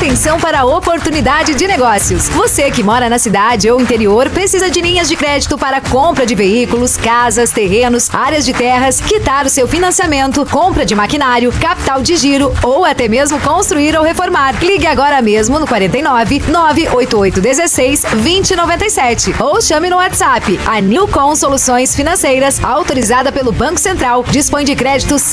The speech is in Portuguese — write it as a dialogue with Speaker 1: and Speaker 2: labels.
Speaker 1: Atenção para a oportunidade de negócios. Você que mora na cidade ou interior precisa de linhas de crédito para compra de veículos, casas, terrenos, áreas de terras, quitar o seu financiamento, compra de maquinário, capital de giro ou até mesmo construir ou reformar. Ligue agora mesmo no 49 988 16 2097 ou chame no WhatsApp. A Nilcon Soluções Financeiras, autorizada pelo Banco Central, dispõe de crédito